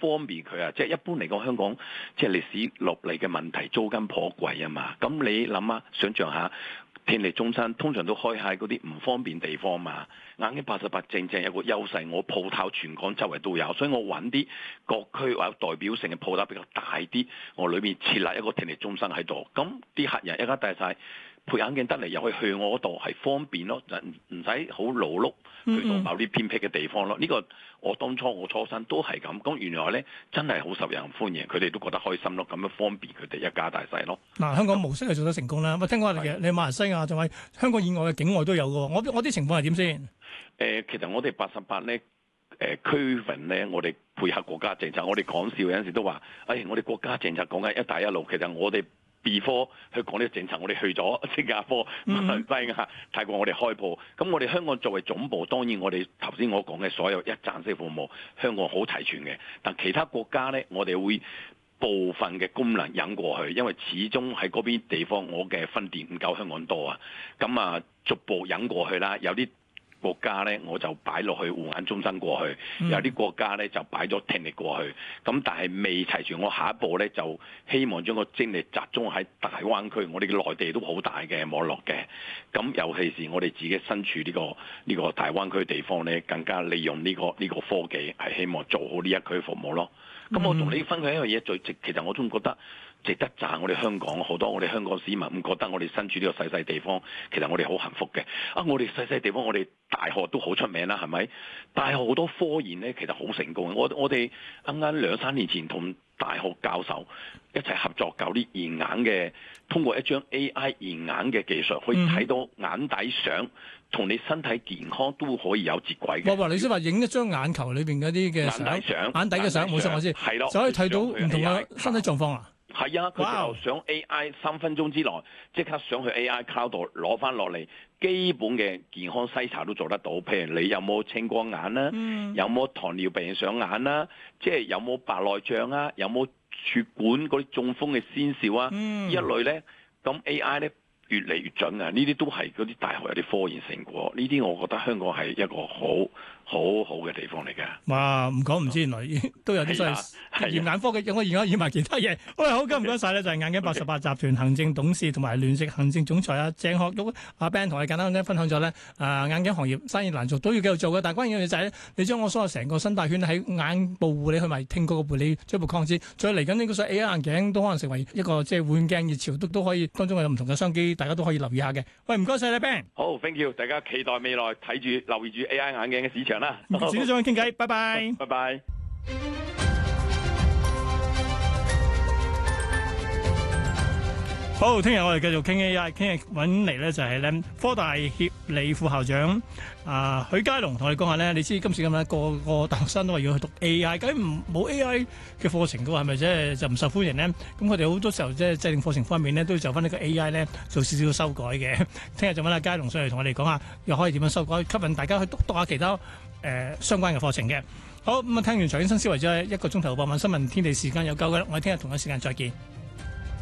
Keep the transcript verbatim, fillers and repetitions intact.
方便佢啊！即係一般嚟講，香港即係歷史落嚟嘅問題，租金頗貴啊嘛。咁你諗下，想像下，天地中心通常都開喺嗰啲唔方便地方嘛。硬件八十八正正有個優勢，我鋪頭全港周圍都有，所以我揾啲各區或者代表性嘅鋪頭比較大啲，我裏面設立一個天地中心喺度，咁啲客人一家大晒。配眼鏡得嚟又可以去我嗰度係方便咯，就唔使好勞碌去到某啲偏僻嘅地方咯。呢、嗯嗯、個我當初我初生都係咁，咁原來咧真係好受人歡迎，佢哋都覺得開心咯，咁樣方便佢哋一家大細咯。嗱、啊， 香港模式係做得成功啦。我聽講你嘅你馬來西亞仲係香港以外嘅境外都有嘅，我我啲情況係點先？誒、 呃，其實我哋八十八咧，誒、呃、區份咧，我哋配合國家政策，我哋講笑有陣時都話，誒、哎、我哋國家政策講緊一帶一路，其實我哋。B 科去講呢個政策，我哋去咗新加坡、馬來西亞、泰國，我哋開鋪。咁我哋香港作為總部，當然我哋頭先我講嘅所有一站式服務，香港好齊全嘅。但其他國家呢，我哋會部分嘅功能引過去，因為始終喺嗰邊地方，我嘅分店唔夠香港多啊。咁啊，逐步引過去啦，有啲國家咧我就擺落去護眼中心過去，嗯、有啲國家咧就擺咗聽力過去，咁但係未齊全。我下一步咧就希望將個精力集中喺大灣區，我哋嘅內地都好大嘅網絡嘅，咁尤其是我哋自己身處呢、呢個呢、呢個大灣區地方咧，更加利用呢、呢個呢、呢個科技，係希望做好呢一區服務咯。咁、嗯、我同你分享一樣嘢，最值，其實我都覺得值得讚我哋香港好多，我哋香港市民唔覺得我哋身處呢個細細地方，其實我哋好幸福嘅。啊，我哋細細地方，我哋大學都好出名啦，係咪？大學好多科研咧，其實好成功。我我哋啱啱兩三年前同大學教授一齊合作搞啲驗眼嘅，通過一張 A I 驗眼嘅技術，可以睇到眼底相。同你身體健康都可以有接軌嘅。我話你先話影一張眼球裏邊嗰啲嘅眼底相， 眼底嘅相冇錯我知， 係咯， 就可以睇到唔同嘅身體狀況啊。 係啊，佢就上 A I 三分鐘之內即刻上去 A I cloud 度攞翻落嚟，基本嘅健康篩查都做得到。譬如你有冇青光眼啦、啊，嗯、有冇糖尿病上眼啦、啊，即係有冇白內障啊，有冇血管嗰啲中風嘅先兆啊，嗯、一類咧，咁 A I 咧。越嚟越準啊！呢啲都係嗰啲大學有啲科研成果，呢啲我覺得香港係一個好好好嘅地方嚟嘅。 哇！唔講唔知，原來都有啲所謂驗眼科嘅，有我而家驗埋其他嘢。喂，好，今日唔該晒咧，就係眼鏡八十八集團行政董事同埋聯席行政總裁啊鄭學玉阿 Ben 同你簡單咧分享咗咧，誒、呃、眼鏡行業生意難做，都要繼續做嘅。但係關鍵嘅嘢就係咧，你將我所有成個生態圈喺眼部護理去埋聽覺嘅護理，進一步擴展，再嚟緊呢個所謂 A I 眼鏡都可能成為一個即係換鏡熱潮，都都可以當中有唔同嘅商機。大家都可以留意下嘅。喂，唔該晒你 Ben。 好 ，thank you，大家期待未來睇住留意住 A I 眼鏡嘅市場啦。 遲啲再傾偈，拜拜。 拜拜。 好，聽日我哋繼續傾 A I， 傾日揾嚟咧就係咧科大協理副校長啊、呃、許佳龍同你講下咧，你知今時今日個個大學生都話要去讀 A I， 咁唔冇 A I 嘅課程嘅話，係咪即係就唔受歡迎咧？咁佢哋好多時候即係制定課程方面咧，都要就翻呢個 A I 咧做少少修改嘅。聽日就揾阿佳龍上嚟同我哋講下，又可以點樣修改，吸引大家去讀讀下其他誒、呃、相關嘅課程嘅。好，咁啊，聽完財經新思維之後，一個鐘頭傍晚新聞天地時間有夠嘅啦，我哋聽日同一時間再見。